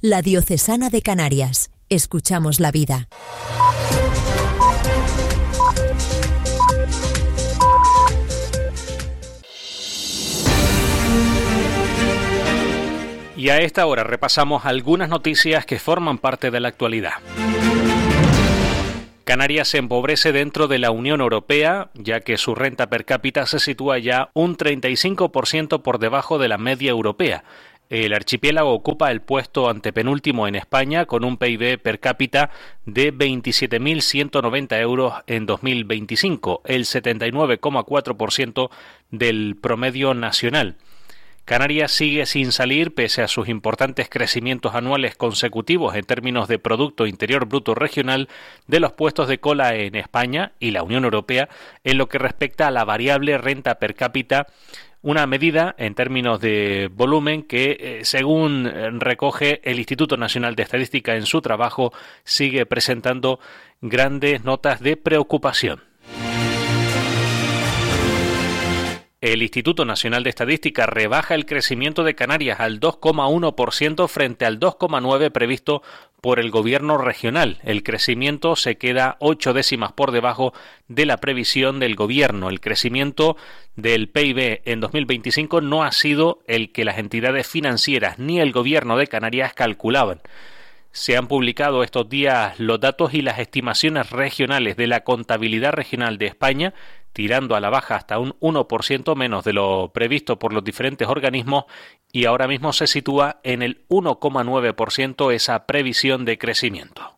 La Diocesana de Canarias. Escuchamos la vida. Y a esta hora repasamos algunas noticias que forman parte de la actualidad. Canarias se empobrece dentro de la Unión Europea, ya que su renta per cápita se sitúa ya un 35% por debajo de la media europea. El archipiélago ocupa el puesto antepenúltimo en España, con un PIB per cápita de 27.190 euros en 2025, el 79,4% del promedio nacional. Canarias sigue sin salir, pese a sus importantes crecimientos anuales consecutivos en términos de Producto Interior Bruto Regional, de los puestos de cola en España y la Unión Europea en lo que respecta a la variable renta per cápita, una medida en términos de volumen que, según recoge el Instituto Nacional de Estadística en su trabajo, sigue presentando grandes notas de preocupación. El Instituto Nacional de Estadística rebaja el crecimiento de Canarias al 2,1% frente al 2,9% previsto por el gobierno regional. El crecimiento se queda 8 décimas por debajo de la previsión del gobierno. El crecimiento del PIB en 2025 no ha sido el que las entidades financieras ni el gobierno de Canarias calculaban. Se han publicado estos días los datos y las estimaciones regionales de la contabilidad regional de España, tirando a la baja hasta un 1% menos de lo previsto por los diferentes organismos, y ahora mismo se sitúa en el 1,9% esa previsión de crecimiento.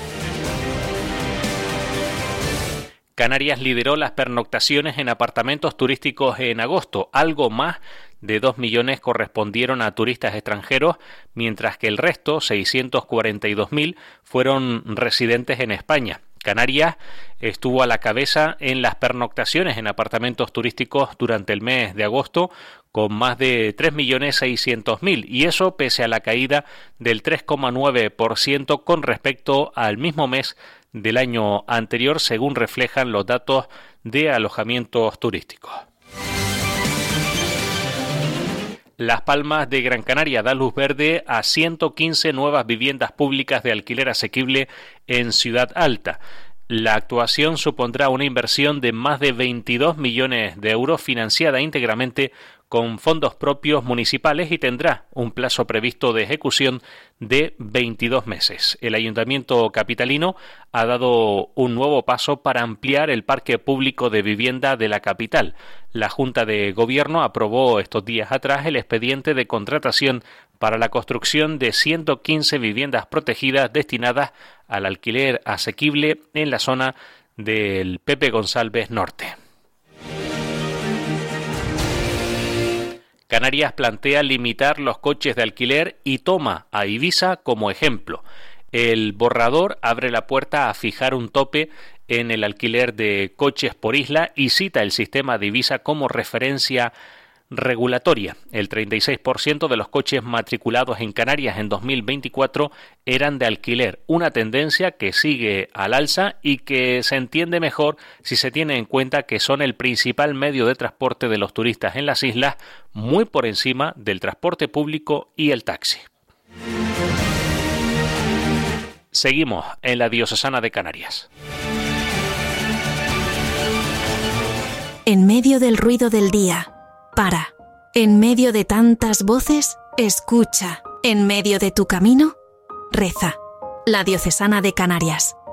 Canarias lideró las pernoctaciones en apartamentos turísticos en agosto. Algo más de 2 millones correspondieron a turistas extranjeros, mientras que el resto, 642.000, fueron residentes en España. Canarias estuvo a la cabeza en las pernoctaciones en apartamentos turísticos durante el mes de agosto, con más de 3.600.000, y eso pese a la caída del 3,9% con respecto al mismo mes del año anterior, según reflejan los datos de alojamientos turísticos. Las Palmas de Gran Canaria da luz verde a 115 nuevas viviendas públicas de alquiler asequible en Ciudad Alta. La actuación supondrá una inversión de más de 22 millones de euros financiada íntegramente con fondos propios municipales y tendrá un plazo previsto de ejecución de 22 meses. El Ayuntamiento capitalino ha dado un nuevo paso para ampliar el parque público de vivienda de la capital. La Junta de Gobierno aprobó estos días atrás el expediente de contratación para la construcción de 115 viviendas protegidas destinadas al alquiler asequible en la zona del Pepe González Norte. Canarias plantea limitar los coches de alquiler y toma a Ibiza como ejemplo. El borrador abre la puerta a fijar un tope en el alquiler de coches por isla y cita el sistema de Ibiza como referencia regulatoria. El 36% de los coches matriculados en Canarias en 2024 eran de alquiler, una tendencia que sigue al alza y que se entiende mejor si se tiene en cuenta que son el principal medio de transporte de los turistas en las islas, muy por encima del transporte público y el taxi. Seguimos en la Diocesana de Canarias. En medio del ruido del día, para. En medio de tantas voces, escucha. En medio de tu camino, reza. La Diocesana de Canarias.